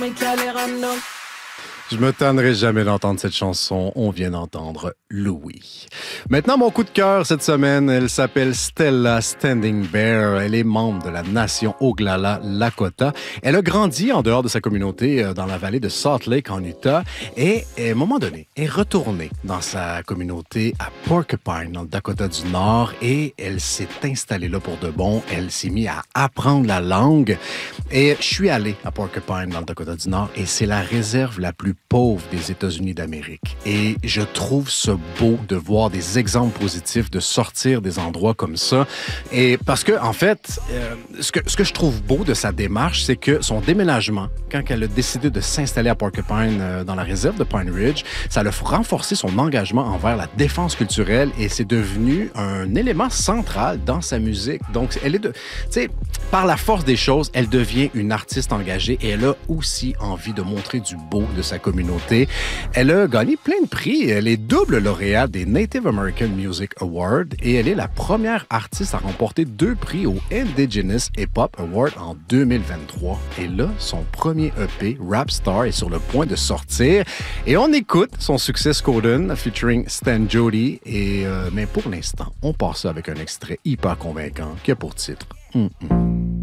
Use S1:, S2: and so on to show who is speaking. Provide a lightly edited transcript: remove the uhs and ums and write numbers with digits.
S1: Je me tannerai jamais d'entendre cette chanson. On vient d'entendre Louis. Maintenant, mon coup de cœur cette semaine, elle s'appelle Stella Standing Bear. Elle est membre de la nation Oglala Lakota. Elle a grandi en dehors de sa communauté dans la vallée de Salt Lake en Utah et, à un moment donné, est retournée dans sa communauté à Porcupine, dans le Dakota du Nord, et elle s'est installée là pour de bon. Elle s'est mise à apprendre la langue. Et je suis allé à Porcupine, dans le Dakota du Nord, et c'est la réserve la plus pauvre des États-Unis d'Amérique. Et je trouve ça beau de voir des exemples positifs, de sortir des endroits comme ça. Et parce que, en fait, ce que je trouve beau de sa démarche, c'est que son déménagement, quand elle a décidé de s'installer à Porcupine, dans la réserve de Pine Ridge, ça l'a renforcé son engagement envers la défense culturelle et c'est devenu un élément central dans sa musique. Donc, elle est tu sais, par la force des choses, elle devient une artiste engagée et elle a aussi envie de montrer du beau de sa communauté. Elle a gagné plein de prix. Elle est double lauréate des Native American Music Awards et elle est la première artiste à remporter 2 prix au Indigenous Hip Hop Award en 2023. Et là, son premier EP, Rap Star, est sur le point de sortir. Et on écoute son succès Skoden featuring Stan Jody. Mais pour l'instant, on part ça avec un extrait hyper convaincant qui a pour titre